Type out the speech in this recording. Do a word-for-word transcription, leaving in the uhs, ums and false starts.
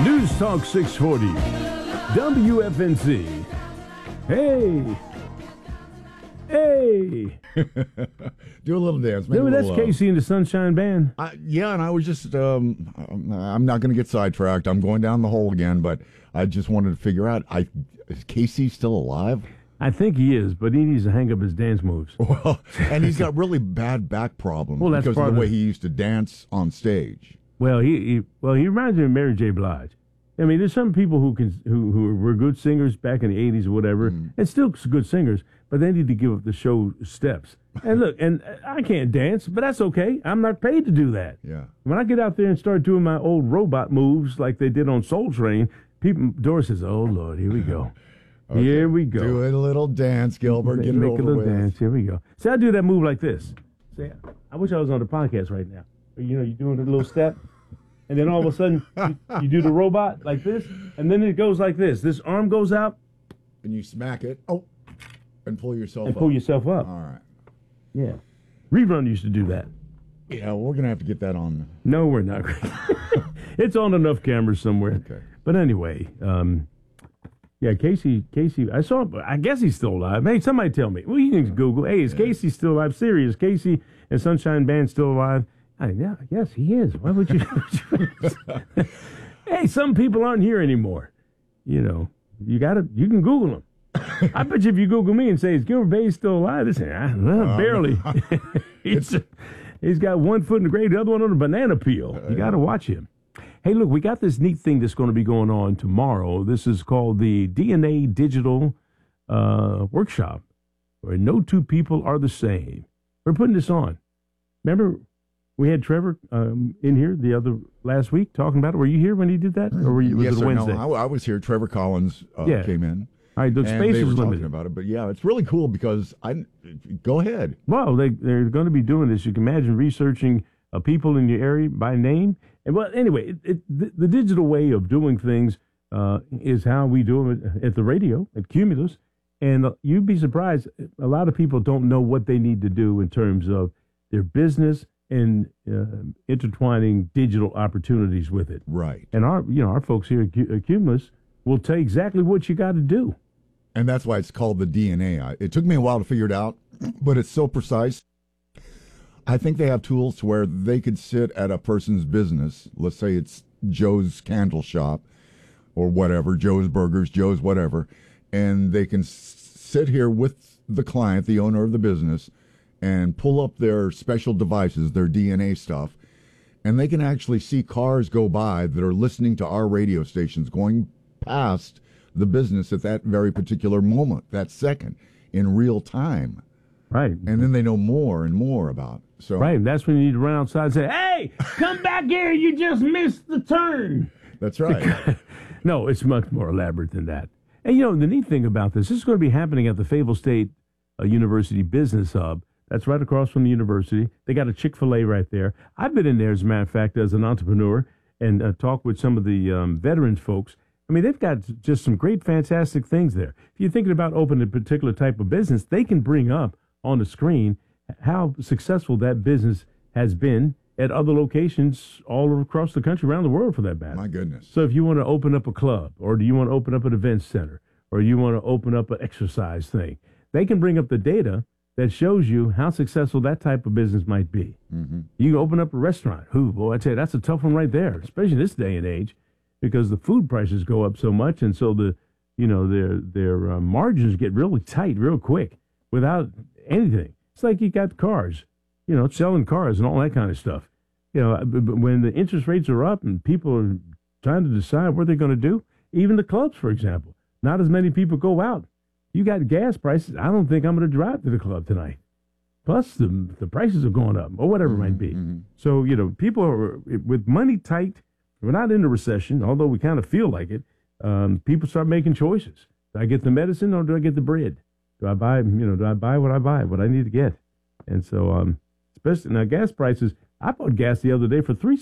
News Talk six forty, W F N Z. Hey. Hey. Do a little dance. Make No, a that's little, Casey and the Sunshine Band. Uh, yeah, and I was just, um, I'm not going to get sidetracked. I'm going down the hole again, but I just wanted to figure out, I, is Casey still alive? I think he is, but he needs to hang up his dance moves. Well, and he's got really bad back problems well, that's because part of the way of he used to dance on stage. Well, he, he well he reminds me of Mary J. Blige. I mean, there's some people who can who who were good singers back in the eighties or whatever, mm. and still good singers, but they need to give up the show steps. And look, and I can't dance, but that's okay. I'm not paid to do that. Yeah. When I get out there and start doing my old robot moves like they did on Soul Train, people Doris says, "Oh Lord, here we go." Okay. Here we go. Do a little dance, Gilbert. Get Make it over a little with. dance. Here we go. See, I do that move like this. See, I wish I was on the podcast right now. You know, you're doing a little step, and then all of a sudden you, you do the robot like this, and then it goes like this. This arm goes out, and you smack it. Oh, and pull yourself and up. pull yourself up. All right. Yeah. Rerun used to do that. Yeah, well, we're gonna have to get that on. No, we're not. It's on enough cameras somewhere. Okay. But anyway. um... Yeah, Casey, Casey, I saw him, I guess he's still alive. Hey, somebody tell me. Well, you can Google, hey, is yeah. Casey still alive? Serious, Casey and Sunshine Band still alive? I, yeah, yes, he is. Why would you? Hey, some people aren't here anymore. You know, you got to, you can Google them. I bet you if you Google me and say, is Gilbert Bates still alive? They say, ah, well, uh, barely. he's, he's got one foot in the grave, the other one on a banana peel. You got to watch him. Hey, look, we got this neat thing that's going to be going on tomorrow. This is called the D N A Digital uh, Workshop, where no two people are the same. We're putting this on. Remember, we had Trevor um, in here the other last week talking about it. Were you here when he did that, or were you, was yes, it sir, Wednesday? No, I, I was here. Trevor Collins uh, yeah. came in. All right, the and space they is were limited. talking about it, but yeah, it's really cool because I. Go ahead. Well, they they're going to be doing this. You can imagine researching uh, people in your area by name. And well, anyway, it, it, the, the digital way of doing things uh, is how we do it at the radio, at Cumulus. And uh, you'd be surprised, a lot of people don't know what they need to do in terms of their business and uh, intertwining digital opportunities with it. Right. And our, you know, our folks here at, at Cumulus will tell you exactly what you got to do. And that's why it's called the D N A. It took me a while to figure it out, but it's so precise. I think they have tools to where they could sit at a person's business. Let's say it's Joe's Candle Shop or whatever, Joe's Burgers, Joe's whatever, and they can s- sit here with the client, the owner of the business, and pull up their special devices, their D N A stuff, and they can actually see cars go by that are listening to our radio stations going past the business at that very particular moment, that second, in real time. Right. And then they know more and more about it. So, right. That's when you need to run outside and say, hey, come back here. You just missed the turn. That's right. No, it's much more elaborate than that. And, you know, the neat thing about this, this is going to be happening at the Fayetteville State uh, University Business Hub. That's right across from the university. They got a Chick-fil-A right there. I've been in there, as a matter of fact, as an entrepreneur and uh, talked with some of the um, veterans folks. I mean, they've got just some great, fantastic things there. If you're thinking about opening a particular type of business, they can bring up on the screen how successful that business has been at other locations all across the country, around the world for that matter. My goodness. So if you want to open up a club, or do you want to open up an event center, or you want to open up an exercise thing, they can bring up the data that shows you how successful that type of business might be. Mm-hmm. You can open up a restaurant. Who, boy, I tell you, that's a tough one right there, especially in this day and age, because the food prices go up so much, and so the, you know, their their uh, margins get really tight real quick without anything. It's like you got cars, you know, selling cars and all that kind of stuff. You know, but when the interest rates are up and people are trying to decide what they're going to do, even the clubs, for example, not as many people go out. You got gas prices. I don't think I'm going to drive to the club tonight. Plus, the the prices have gone up, or whatever mm-hmm, it might be. Mm-hmm. So, you know, people are, with money tight, we're not in a recession, although we kind of feel like it. Um, people start making choices. Do I get the medicine or do I get the bread? Do I buy, you know, do I buy what I buy, what I need to get? And so, um, especially now, gas prices, I bought gas the other day for three